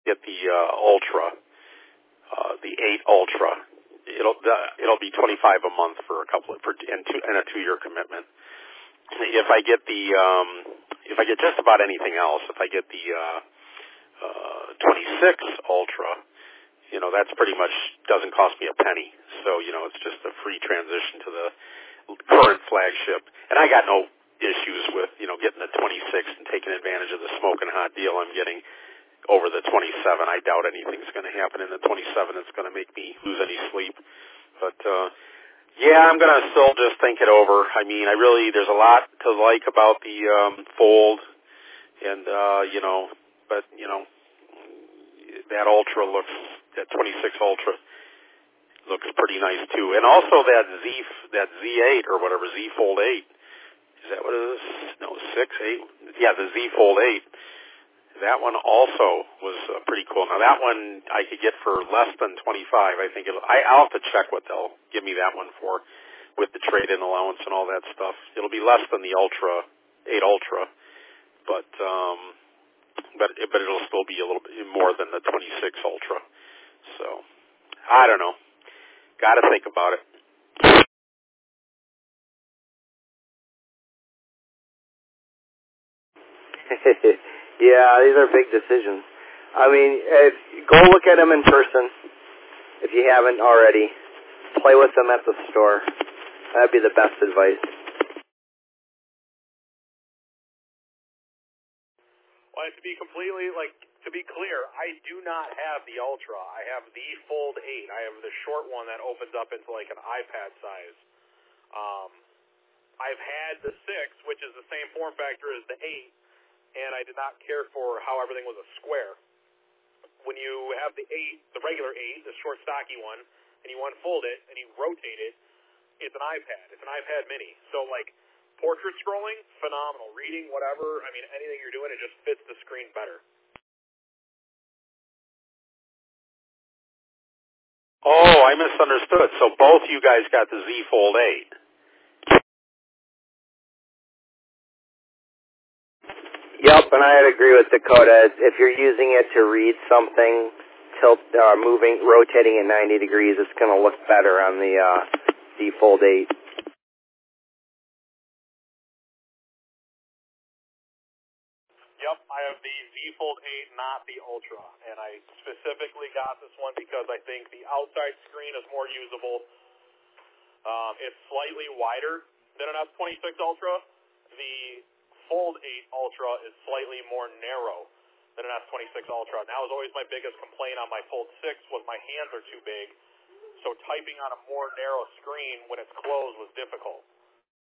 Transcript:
get the Ultra, the 8 Ultra. It'll be $25 a month for a couple and a 2-year commitment. If I get just about anything else, if I get the 26 Ultra, that's pretty much doesn't cost me a penny. So, it's just a free transition to the current flagship. And I got no issues with, getting the 26 and taking advantage of the smoking hot deal I'm getting over the 27. I doubt anything's going to happen in the 27 that's going to make me lose any sleep. But, yeah, I'm going to still just think it over. I mean, there's a lot to like about the Fold, and, that Ultra that 26 Ultra looks pretty nice too. And also that Z8 or whatever, Z Fold 8. Is that what it is? No, 6, 8. Yeah, the Z Fold 8. That one also was pretty cool. Now that one I could get for less than $25. I think I'll have to check what they'll give me that one for with the trade-in allowance and all that stuff. It'll be less than the 8 Ultra, but it'll still be a little bit more than the 26 Ultra. So I don't know. Got to think about it. Yeah, these are big decisions. I mean, go look at them in person if you haven't already. Play with them at the store. That'd be the best advice. Well, to be clear, I do not have the Ultra. I have the Fold 8. I have the short one that opens up into like an iPad size. I've had the 6, which is the same form factor as the 8, and I did not care for how everything was a square. When you have the 8, the regular 8, the short stocky one, and you unfold it and you rotate it, it's an iPad. It's an iPad mini. So like portrait scrolling, phenomenal. Reading, whatever, I mean anything you're doing, it just fits the screen better. Oh, I misunderstood. So both you guys got the Z Fold 8. Yep, and I'd agree with Dakota. If you're using it to read something, rotating at 90 degrees, it's going to look better on the Z Fold 8. Yep, I have the Z Fold 8, not the Ultra, and I specifically got this one because I think the outside screen is more usable. It's slightly wider than an S26 Ultra. The Fold 8 Ultra is slightly more narrow than an S26 Ultra. And that was always my biggest complaint on my Fold 6 was my hands are too big, so typing on a more narrow screen when it's closed was difficult.